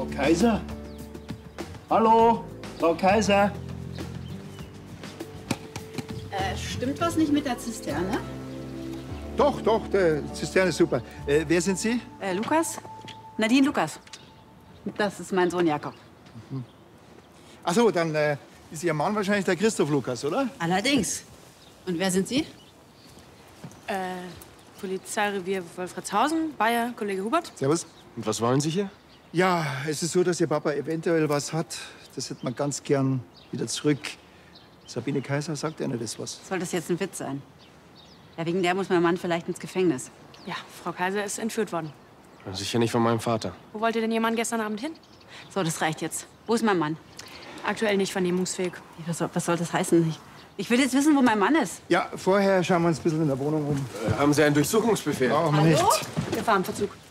Kaiser? Hallo, Frau Kaiser? Stimmt was nicht mit der Zisterne? Doch, der Zisterne ist super. Wer sind Sie? Lukas? Nadine Lukas. Das ist mein Sohn Jakob. Ach so, dann ist Ihr Mann wahrscheinlich der Christoph Lukas, oder? Allerdings. Und wer sind Sie? Polizeirevier Wolfratshausen, Bayer, Kollege Hubert. Servus. Und was wollen Sie hier? Ja, es ist so, dass Ihr Papa eventuell was hat. Das hätte man ganz gern wieder zurück. Sabine Kaiser, sagt Ihnen das was? Soll das jetzt ein Witz sein? Ja, wegen der muss mein Mann vielleicht ins Gefängnis. Ja, Frau Kaiser ist entführt worden. Sicher nicht von meinem Vater. Wo wollte denn Ihr Mann gestern Abend hin? So, das reicht jetzt. Wo ist mein Mann? Aktuell nicht vernehmungsfähig. Was soll das heißen? Ich will jetzt wissen, wo mein Mann ist. Ja, vorher schauen wir uns ein bisschen in der Wohnung um. Haben Sie einen Durchsuchungsbefehl? Brauchen wir nicht. Wir fahren Verzug.